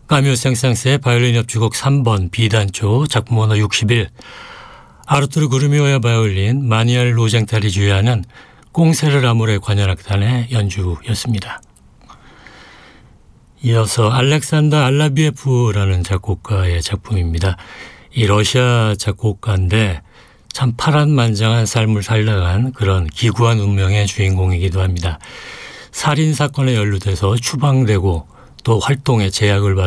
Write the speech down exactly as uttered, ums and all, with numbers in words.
까뮤 생상스의 바이올린 협주곡 삼 번 B단조 작품 번호 육십일, 아르투르 그루미오의 바이올린, 마니엘 로쟁탈이 주의하는 꽁세르 라몰의 관현악단의 연주였습니다. 이어서 알렉산더 알라비에프라는 작곡가의 작품입니다. 이 러시아 작곡가인데 참 파란만장한 삶을 살다간 그런 기구한 운명의 주인공이기도 합니다. 살인사건에 연루돼서 추방되고 또 활동에 제약을 받은